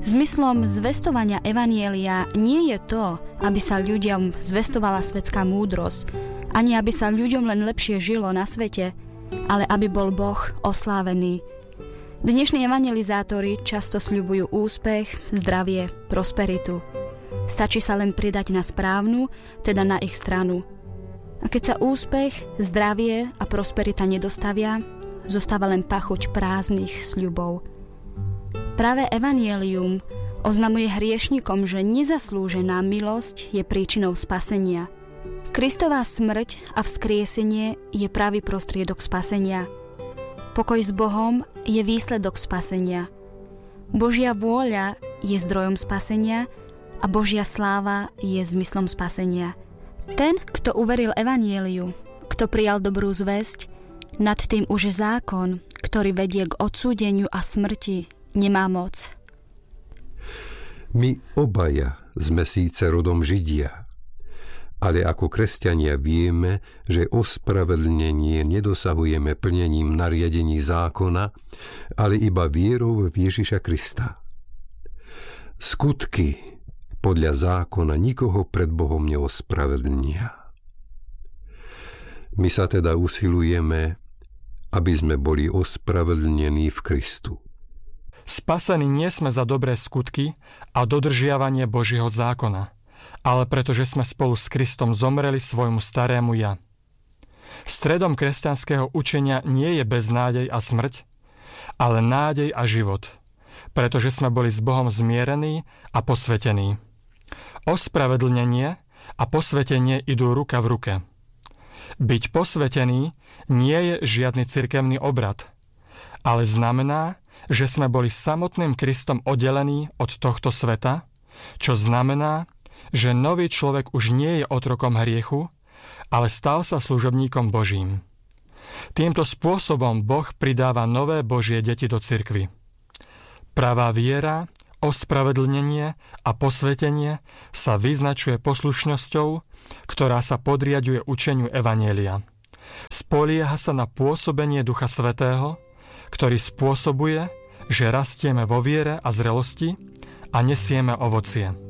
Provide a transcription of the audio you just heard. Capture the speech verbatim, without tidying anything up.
Zmyslom zvestovania evanjelia nie je to, aby sa ľuďom zvestovala svetská múdrosť, ani aby sa ľuďom len lepšie žilo na svete, ale aby bol Boh oslávený. Dnešní evangelizátori často sľubujú úspech, zdravie, prosperitu. Stačí sa len pridať na správnu, teda na ich stranu. A keď sa úspech, zdravie a prosperita nedostavia, zostáva len pachuť prázdnych sľubov. Práve evanjelium oznamuje hriešnikom, že nezaslúžená milosť je príčinou spasenia. Kristová smrť a vzkriesenie je pravý prostriedok spasenia. Pokoj s Bohom je výsledok spasenia. Božia vôľa je zdrojom spasenia a Božia sláva je zmyslom spasenia. Ten, kto uveril evanjeliu, kto prijal dobrú zvesť, nad tým už zákon, ktorý vedie k odsúdeniu a smrti, nemá moc. My obaja sme síce rodom Židia, ale ako kresťania vieme, že ospravedlnenie nedosahujeme plnením nariadení zákona, ale iba vierou v Ježiša Krista. Skutky podľa zákona nikoho pred Bohom neospravedlnia. My sa teda usilujeme, aby sme boli ospravedlnení v Kristu. Spasení nie sme za dobré skutky a dodržiavanie Božieho zákona, ale pretože sme spolu s Kristom zomreli svojmu starému ja. Stredom kresťanského učenia nie je beznádej a smrť, ale nádej a život, pretože sme boli s Bohom zmierení a posvetení. Ospravedlnenie a posvetenie idú ruka v ruke. Byť posvetený nie je žiadny cirkevný obrad, ale znamená, že sme boli samotným Kristom oddelení od tohto sveta, čo znamená, že nový človek už nie je otrokom hriechu, ale stal sa služobníkom Božím. Týmto spôsobom Boh pridáva nové Božie deti do cirkvi. Pravá viera, ospravedlnenie a posvetenie sa vyznačuje poslušnosťou, ktorá sa podriaďuje učeniu evanjelia. Spolieha sa na pôsobenie Ducha Svätého, ktorý spôsobuje, že rastieme vo viere a zrelosti a nesieme ovocie.